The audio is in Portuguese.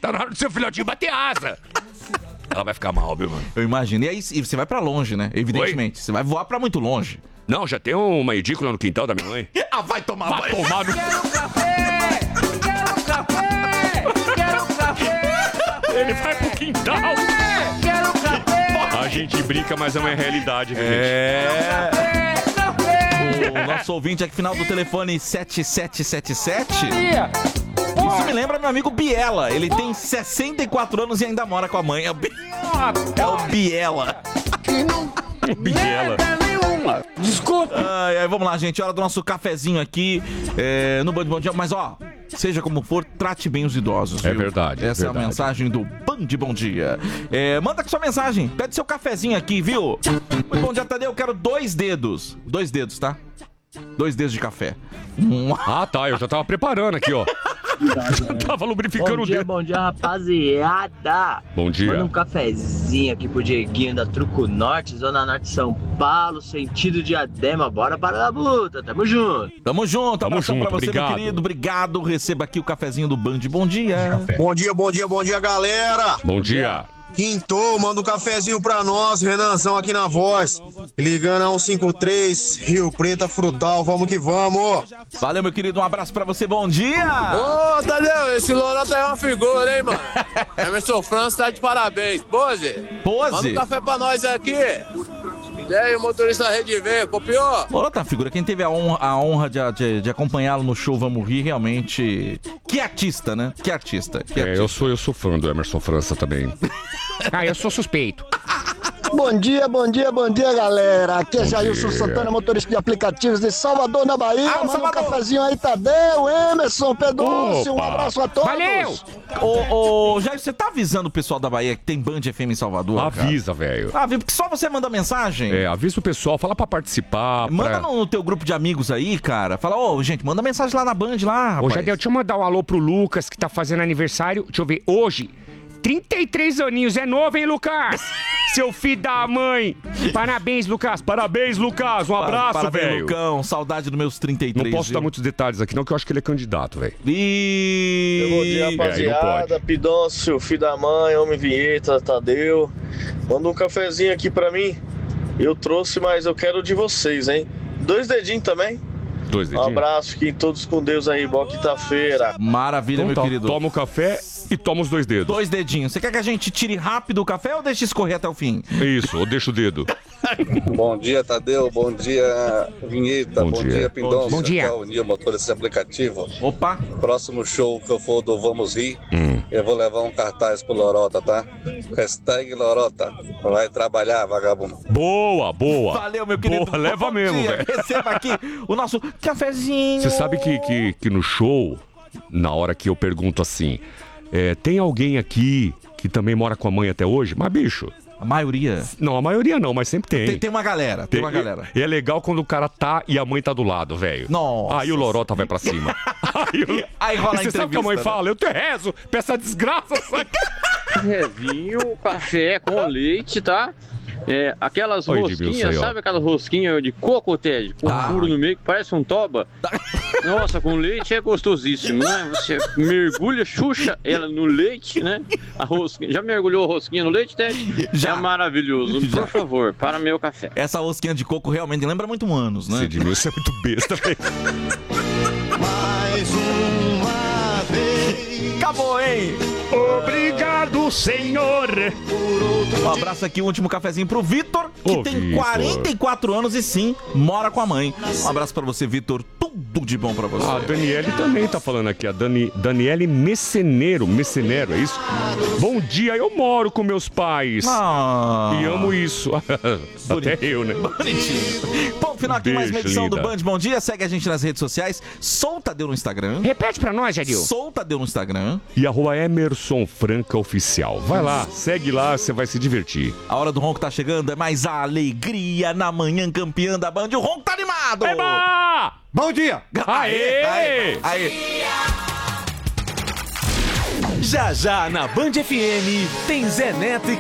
Tá na hora do seu filhotinho bater asa. Ela vai ficar mal, viu, mano? Eu imagino. E aí você vai pra longe, né? Evidentemente. Você vai voar pra muito longe. Não, já tem uma edícula no quintal da minha mãe. Vai tomar Vai banho. tomar no... Quero um café! Quero um café! Quero um café! Ele vai pro quintal. Quero um café! A gente brinca, mas é uma realidade, viu, gente? É. Café! O nosso ouvinte aqui, final do telefone 7777. Maria! Isso me lembra meu amigo Biela. Ele tem 64 anos e ainda mora com a mãe. É o Biela. Biela. Nenhuma! Desculpa! Ai, vamos lá, gente. Hora do nosso cafezinho aqui no Band Bom Dia. Mas, ó, seja como for, trate bem os idosos. É viu? verdade. Essa é a verdade. mensagem do Band Bom Dia. Manda aqui sua mensagem. Pede seu cafezinho aqui, viu? Muito bom dia, Tadeu. Eu quero 2 dedos. 2 dedos, tá? 2 dedos de café. Ah, tá. Eu já tava preparando aqui, ó. Já tava lubrificando o dedo. Bom dia, rapaziada. Bom dia. Manda um cafezinho aqui pro Dieguinho da Truco Norte, Zona Norte de São Paulo, sentido Diadema. Bora para a luta, tamo junto. Tamo junto. Tamo Abração junto, pra você, obrigado. meu querido. Obrigado. Receba aqui o cafezinho do Band Bom Dia. Bom dia, bom dia, bom dia, galera. Bom dia. Quintou, manda um cafezinho pra nós, Renanzão aqui na voz. Ligando a 153, Rio Preta Frutal, vamos que vamos. Valeu, meu querido. Um abraço pra você. Bom dia. Ô, Tadeu, esse Lorota é uma figura, hein, mano? Emerson França tá de parabéns. Pose, manda Pose. um café pra nós aqui. E aí, o motorista da Rede V, copiou? Outra figura, quem teve a honra de acompanhá-lo no show Vamos Rir, realmente... Que artista, né? Que artista. Eu sou fã do Emerson França também. Eu sou suspeito. Bom dia, galera. Aqui é Bom Jailson dia. Santana, motorista de aplicativos de Salvador, na Bahia. Manda um Salvador. cafezinho aí, Tadeu, Emerson, Pedúcio. Um Opa. abraço a todos. Valeu! Ô, Jair, você tá avisando o pessoal da Bahia que tem Band FM em Salvador? Avisa, velho. Cara? Porque só você manda mensagem. Avisa o pessoal, fala pra participar. Manda no teu grupo de amigos aí, cara. Fala, gente, manda mensagem lá na Band, lá, rapaz. Ô, Jadel, deixa eu mandar um alô pro Lucas, que tá fazendo aniversário. Deixa eu ver, hoje, 33 aninhos. É novo, hein, Lucas? Seu filho da mãe. Parabéns, Lucas. Parabéns, Lucas. Um abraço, Parabéns, velho. Lucão. Saudade dos meus 33. Não posso dar muitos detalhes aqui, não, que eu acho que ele é candidato, velho. Bom dia, não rapaziada. pode. Pidócio, filho da mãe, homem vinheta, Tadeu. Manda um cafezinho aqui pra mim. Eu trouxe, mas eu quero o de vocês, hein? 2 dedinhos também. 2 Um dedinhos. abraço, fiquem todos com Deus aí. Boa quinta-feira. Maravilha, Então meu tá, querido. toma o café e toma os 2 dedos. 2 dedinhos. Você quer que a gente tire rápido o café ou deixe escorrer até o fim? Isso, ou deixa o dedo. Bom dia, Tadeu. Bom dia, Vinheta. Bom Bom dia. dia, Pindonça. Bom dia. Aqui é o Nil, motorista de aplicativo. Opa. Próximo show que eu for do Vamos Rir, eu vou levar um cartaz pro Lorota, tá? Hashtag Lorota. Vai trabalhar, vagabundo. Boa. Valeu, meu querido. Boa, leva Bom mesmo, dia. velho. Receba aqui o nosso cafezinho. Você sabe que no show, na hora que eu pergunto assim, tem alguém aqui que também mora com a mãe até hoje? Mas, bicho... A maioria. Não, a maioria não, mas sempre tem. Tem uma galera, tem uma galera. E é legal quando o cara tá e a mãe tá do lado, velho. Nossa. Aí o Lorota vai pra cima. Aí rola a E você sabe o que a mãe entrevista, né? fala? Eu te rezo pra essa desgraça sair. Vinho, café com leite, tá? Aquelas Olha o rosquinhas, Edmilson aí, ó. sabe aquelas rosquinhas de coco, Ted? Com furo no meio que parece um toba? Nossa, com leite é gostosíssimo, né? Você mergulha, chucha ela no leite, né? A rosquinha. Já mergulhou a rosquinha no leite, Ted? Já. É maravilhoso. Já. Por favor, para meu café. Essa rosquinha de coco realmente lembra muito anos, né? Esse Edmilson é muito besta, velho. Mais uma vez. Acabou, hein? Obrigado, senhor. Um abraço aqui, um último cafezinho pro Vitor, que Ô, tem Vitor. 44 anos e sim, mora com a mãe. Um abraço pra você, Vitor. Tudo de bom pra você. A Daniele também tá falando aqui. A Daniele Messenero, é isso? Bom dia, eu moro com meus pais. E amo isso. Até eu, né? Bonitinho. Bom, final aqui mais uma Beijo, edição do linda. Band Bom Dia. Segue a gente nas redes sociais. Solta Deu no Instagram. Repete pra nós, Jadil. Solta Deu no Instagram. E @Emerson Franca Oficial. Vai lá, segue lá, você vai se divertir. A hora do Ronco tá chegando. É mais a alegria na manhã campeã da Band. O Ronco tá animado. Eba! Bom dia. Aê! Aê. Já na Band FM tem Zé Neto e